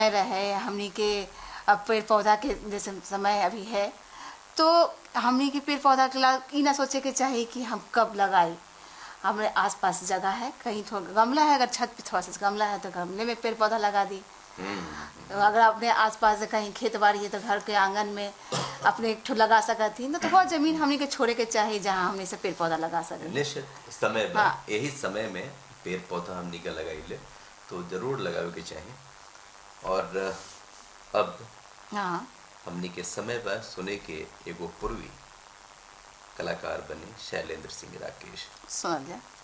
रहे हमनी के अब पेड़ पौधा के जैसे समय अभी है, तो हमनी के पेड़ पौधा के ला ई ना सोचे के चाहिए कि हम कब लगाई। हमारे आसपास जगह है, कहीं थोड़ा गमला है, अगर छत पे थोड़ा सा गमला है तो गमले में पेड़ पौधा लगा दी। तो अगर अपने आसपास से कहीं खेत बाड़ी है तो घर के आंगन में अपने एक ठो लगा सकती न, तो वह जमीन हमनी के छोड़े के चाहिए जहाँ हमने से पेड़ पौधा लगा सके। निश्चित समय में हाँ। यही समय में पेड़ पौधा हमनी का लगाइले तो जरूर लगावे के चाहिए। और अब हाँ, हमनी के समय पर सुने के एगो पूर्वी कलाकार बने शैलेंद्र सिंह राकेश। सुन जा।